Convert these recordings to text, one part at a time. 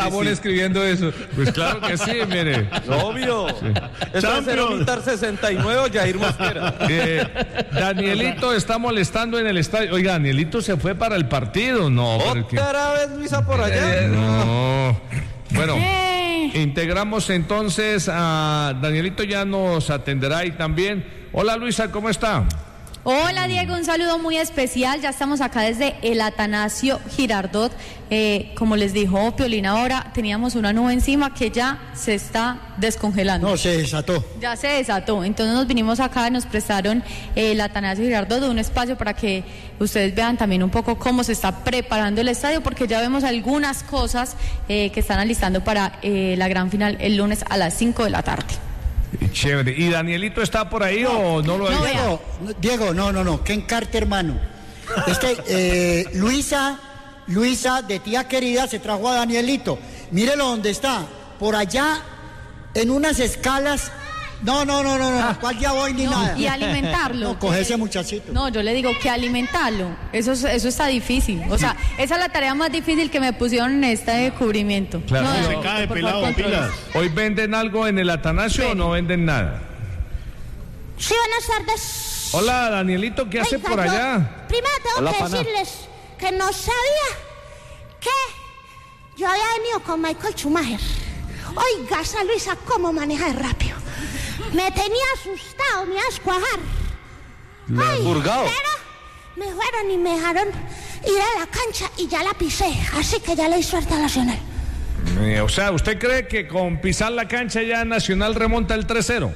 Ramón escribiendo eso. Pues claro que sí, mire. Obvio. Sí. Esto es Militar 69 o Jair Mosquera. Danielito está molestando en el estadio. Oiga, Danielito se fue para el partido. No. ¿Otra vez Luisa por allá? No. Bueno, integramos entonces a Danielito, ya nos atenderá ahí también. Hola Luisa, ¿cómo está? Hola Diego, un saludo muy especial. Ya estamos acá desde el Atanasio Girardot. Como les dijo Piolín ahora, teníamos una nube encima que ya se está descongelando. No, se desató. Ya se desató. Entonces nos vinimos acá, nos prestaron el Atanasio Girardot, un espacio para que ustedes vean también un poco cómo se está preparando el estadio, porque ya vemos algunas cosas que están alistando para la gran final el lunes a las 5 de la tarde. Chévere. ¿Y Danielito está por ahí o no lo hay? Diego, no, que encarte, hermano. Es que Luisa, de tía querida, se trajo a Danielito. Mírelo donde está, por allá, en unas escalas. No, ¿cuál ya voy ni nada? Y alimentarlo. No, coge ese muchachito. No, yo le digo que alimentarlo. Eso está difícil. O sea, esa es la tarea más difícil que me pusieron en este cubrimiento. Claro, no, se cae pelado, pilas. ¿Hoy venden algo en el Atanasio o no venden nada? Sí, buenas tardes. Hola, Danielito, ¿qué hace por allá? Primero tengo que decirles que no sabía que yo había venido con Michael Schumacher. Oiga, esa Luisa, cómo maneja de rápido. Me tenía asustado, me iba a escuajar. Purgado. Pero me fueron y me dejaron ir a la cancha y ya la pisé. Así que ya le di suerte a Nacional. O sea, ¿usted cree que con pisar la cancha ya Nacional remonta el 3-0?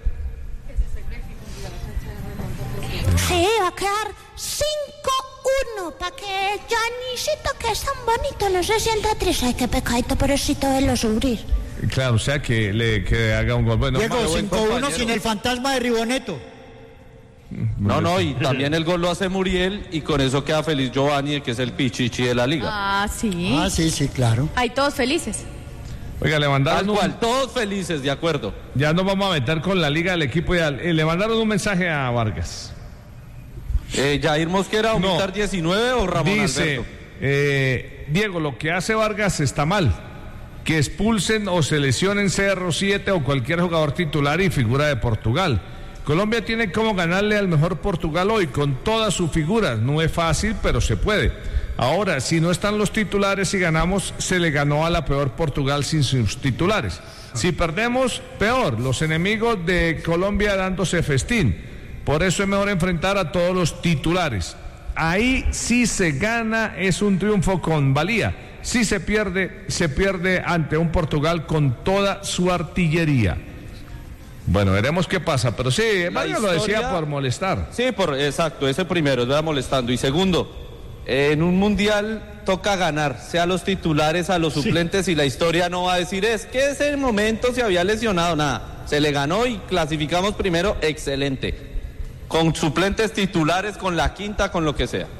Sí, va a quedar 5-1 para que Janisito, que es tan bonito, no se sienta triste. Ay, qué pecadito, pobrecito, verlo sufrir. Claro, o sea, que haga un gol. Bueno, Diego, 5-1 sin el fantasma de Riboneto. No, y también el gol lo hace Muriel y con eso queda feliz Giovanni, que es el pichichi de la liga. Ah, sí. Sí, claro. Hay todos felices. Oiga, le mandaron todos felices, de acuerdo. Ya nos vamos a meter con la liga del equipo ideal. Le mandaron un mensaje a Vargas. ¿Jair Mosquera o Militar 19 o Ramón Alberto? Diego, lo que hace Vargas está mal. Que expulsen o seleccionen CR7 o cualquier jugador titular y figura de Portugal. Colombia tiene como ganarle al mejor Portugal hoy con todas sus figuras. No es fácil, pero se puede. Ahora, si no están los titulares y ganamos, se le ganó a la peor Portugal sin sus titulares. Si perdemos, peor. Los enemigos de Colombia dándose festín. Por eso es mejor enfrentar a todos los titulares. Ahí sí se gana, es un triunfo con valía. Si se pierde ante un Portugal con toda su artillería. Bueno, veremos qué pasa, pero sí, Mario lo decía por molestar. Sí, exacto, ese primero, estaba molestando. Y segundo, en un mundial toca ganar, sea los titulares, a los suplentes, y la historia no va a decir, es que ese momento se había lesionado, nada. Se le ganó y clasificamos primero, excelente. Con suplentes, titulares, con la quinta, con lo que sea.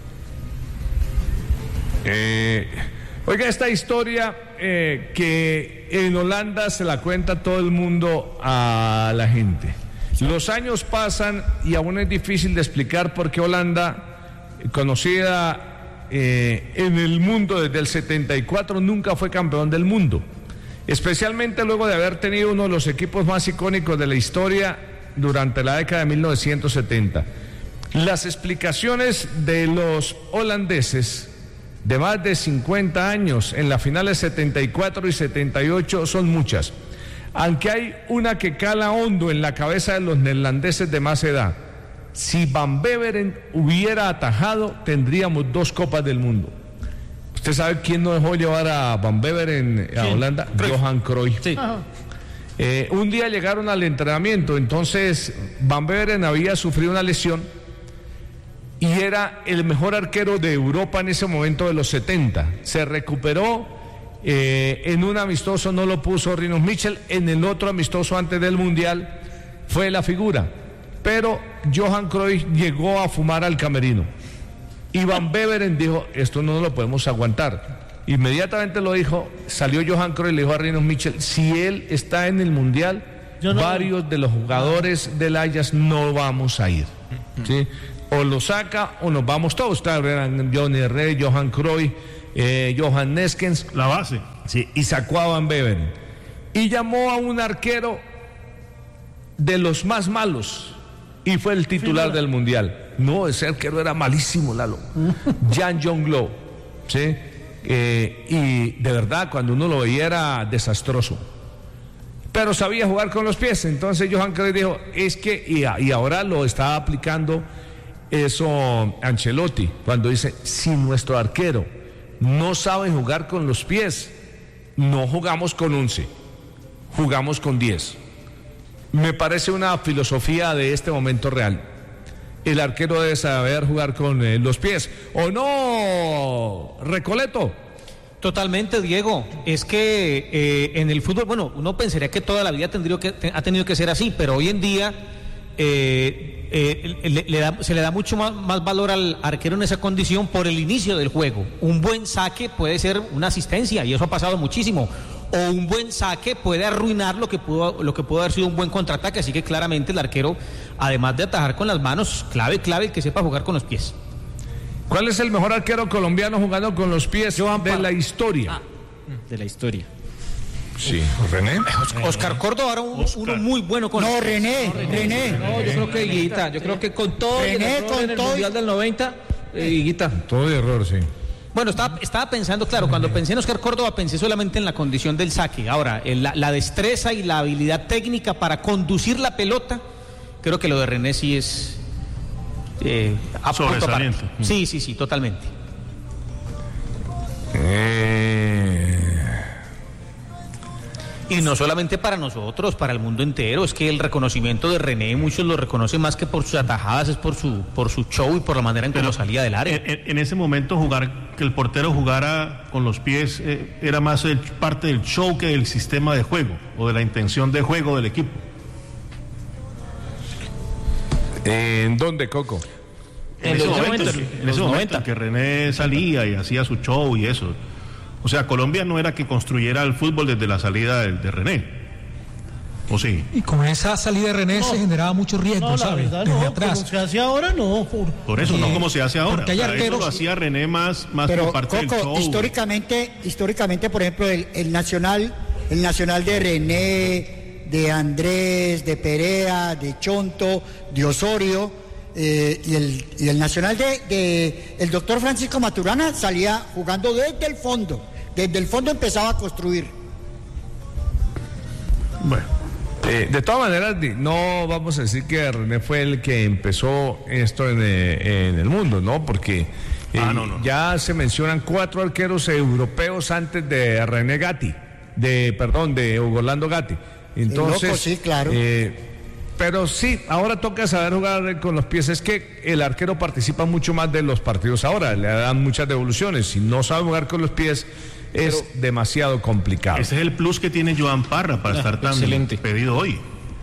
Oiga, esta historia que en Holanda se la cuenta todo el mundo a la gente. Los años pasan y aún es difícil de explicar por qué Holanda, conocida en el mundo desde el 74, nunca fue campeón del mundo. Especialmente luego de haber tenido uno de los equipos más icónicos de la historia durante la década de 1970. Las explicaciones de los holandeses de más de 50 años en las finales 74 y 78 son muchas, aunque hay una que cala hondo en la cabeza de los neerlandeses de más edad. Si Van Beveren hubiera atajado, tendríamos 2 Copas del Mundo. ¿Usted sabe quién no dejó llevar a Van Beveren a Holanda? Johan Cruyff. Sí. Un día llegaron al entrenamiento, entonces Van Beveren había sufrido una lesión y era el mejor arquero de Europa en ese momento de los 70. Se recuperó, en un amistoso no lo puso Rinus Michel, en el otro amistoso antes del Mundial fue la figura, pero Johan Cruyff llegó a fumar al camerino y Van Beveren dijo, esto no lo podemos aguantar. Inmediatamente lo dijo, salió Johan Cruyff y le dijo a Rinus Michel, si él está en el Mundial, varios de los jugadores del Ajax no vamos a ir, ¿sí? O lo saca o nos vamos todos. Eran Johnny Rey, Johan Cruyff, Johan Neskens, la base, sí, y sacó a Van Beveren. Y llamó a un arquero de los más malos y fue el titular del Mundial. No, ese arquero era malísimo, Lalo. Jan Jonglo, ¿sí? Y de verdad, cuando uno lo veía era desastroso. Pero sabía jugar con los pies. Entonces Johan Cruyff dijo, es que, y ahora lo está aplicando eso Ancelotti, cuando dice, si nuestro arquero no sabe jugar con los pies, no jugamos con 11, jugamos con 10. Me parece una filosofía de este momento real. El arquero debe saber jugar con los pies. ¿O no, Recoleto? Totalmente, Diego. Es que en el fútbol, bueno, uno pensaría que toda la vida ha tenido que ser así, pero hoy en día se le da mucho más valor al arquero en esa condición por el inicio del juego. Un buen saque puede ser una asistencia, y eso ha pasado muchísimo. O un buen saque puede arruinar lo que pudo haber sido un buen contraataque. Así que claramente el arquero, además de atajar con las manos, clave el que sepa jugar con los pies. ¿Cuál es el mejor arquero colombiano jugando con los pies de la historia? De la historia. Sí, René. Oscar Córdoba era uno muy bueno con No, René. No, yo creo que Higuita. Yo creo que con todo René, el error en el Mundial del 90, Higuita. Todo de error, sí. Bueno, estaba pensando, claro, cuando pensé en Oscar Córdoba pensé solamente en la condición del saque. Ahora, la destreza y la habilidad técnica para conducir la pelota, creo que lo de René sí es sobresaliente. Sí, totalmente. Y no solamente para nosotros, para el mundo entero. Es que el reconocimiento de René, muchos lo reconocen más que por sus atajadas, es por su show y por la manera en que salía del área. En ese momento que el portero jugara con los pies era más parte del show que del sistema de juego o de la intención de juego del equipo. ¿En dónde, Coco? En ese momento en que René salía y hacía su show y eso. O sea, Colombia no era que construyera el fútbol desde la salida de René. ¿O sí? Y con esa salida de René se generaba mucho riesgo, ¿sabes? Verdad, desde no, atrás. como se hace ahora, no. Por eso, no como se hace ahora. Porque hay arqueros, eso lo hacía René más pero, por parte Coco, del show. históricamente, por ejemplo, el Nacional de René, de Andrés, de Perea, de Chonto, de Osorio, y el Nacional de el doctor Francisco Maturana salía jugando desde el fondo. Desde el fondo empezaba a construir. Bueno, de todas maneras, no vamos a decir que René fue el que empezó esto en el mundo, ¿no? Porque no. Ya se mencionan 4 arqueros europeos antes de René Gatti, de Hugo Orlando Gatti. Entonces, loco, sí, claro. Pero sí, ahora toca saber jugar con los pies. Es que el arquero participa mucho más de los partidos ahora, le dan muchas devoluciones. Si no sabe jugar con los pies, es demasiado complicado. Ese es el plus que tiene Joan Parra para estar tan pedido hoy.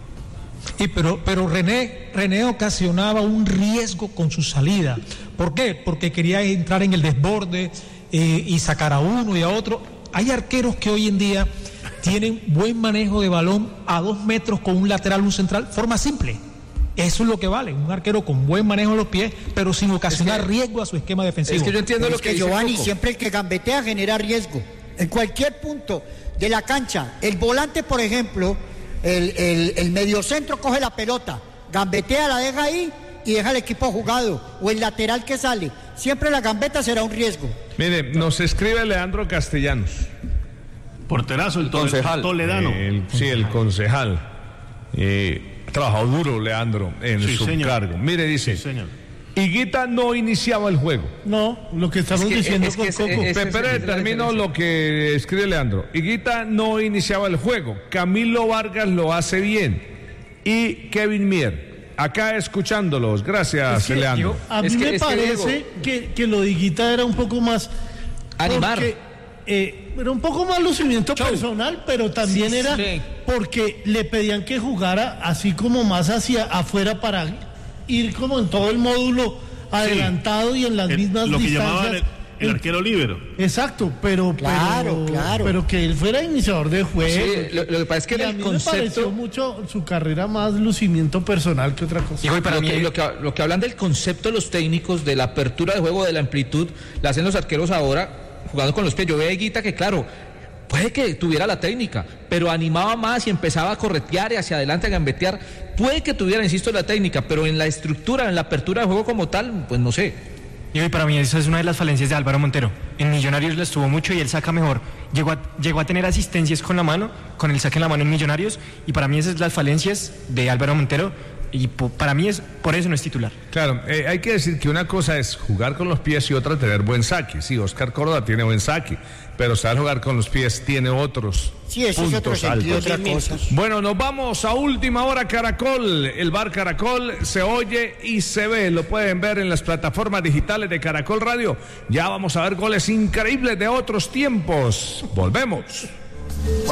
Pero René ocasionaba un riesgo con su salida. ¿Por qué? Porque quería entrar en el desborde y sacar a uno y a otro. Hay arqueros que hoy en día tienen buen manejo de balón a 2 metros con un lateral, un central, forma simple. Eso es lo que vale, un arquero con buen manejo de los pies, pero sin ocasionar riesgo a su esquema defensivo. Es que yo entiendo pero lo que dice Giovanni, Coco. siempre el que gambetea genera riesgo. En cualquier punto de la cancha, el volante, por ejemplo, el mediocentro coge la pelota, gambetea, la deja ahí y deja al equipo jugado, o el lateral que sale. Siempre la gambeta será un riesgo. Mire, nos escribe Leandro Castellanos. Porterazo, el concejal. Toledano. El concejal. Trabajó duro Leandro en su cargo. Mire, dice, Higuita no iniciaba el juego. No, lo que estamos diciendo con Coco. Termino lo que escribe Leandro. Higuita no iniciaba el juego. Camilo Vargas lo hace bien. Y Kevin Mier. Acá escuchándolos. Gracias, Leandro. A mí me parece que lo de Higuita era un poco más... Animar. Era un poco más lucimiento personal, pero también era porque le pedían que jugara así como más hacia afuera para ir como en todo el módulo adelantado y en las mismas lo distancias. Que llamaban el arquero líbero. Exacto, pero que él fuera iniciador de juego. Sí, lo que pasa es que a mí me pareció mucho su carrera más lucimiento personal que otra cosa. Y para mí lo que hablan del concepto de los técnicos, de la apertura de juego, de la amplitud, la hacen los arqueros ahora jugando con los pies. Yo veía a Higuita que, claro, puede que tuviera la técnica, pero animaba más y empezaba a corretear y hacia adelante a gambetear. Puede que tuviera, insisto, la técnica, pero en la estructura, en la apertura de juego como tal, pues no sé. Y para mí esa es una de las falencias de Álvaro Montero. En Millonarios lo estuvo mucho y él saca mejor. Llegó a tener asistencias con la mano, con el saque en la mano en Millonarios, y para mí esas son las falencias de Álvaro Montero, y para mí por eso no es titular. Claro, hay que decir que una cosa es jugar con los pies y otra tener buen saque. Sí, Oscar Córdoba tiene buen saque, pero saber jugar con los pies tiene otros. Sí, eso es otro sentido, otra cosa. Bueno, nos vamos a Última Hora Caracol. El bar Caracol se oye y se ve. Lo pueden ver en las plataformas digitales de Caracol Radio. Ya vamos a ver goles increíbles de otros tiempos. Volvemos.